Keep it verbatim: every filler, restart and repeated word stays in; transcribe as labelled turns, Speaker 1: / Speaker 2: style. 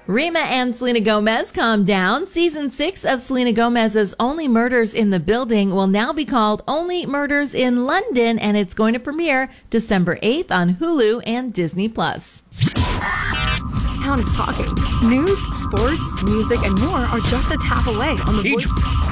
Speaker 1: Rima and Selena Gomez, calm down. Season six of Selena Gomez's Only Murders in the Building will now be called Only Murders in London, and it's going to premiere December eighth on Hulu and Disney Plus.
Speaker 2: Town is talking. News, sports, music, and more are just a tap away on the voice.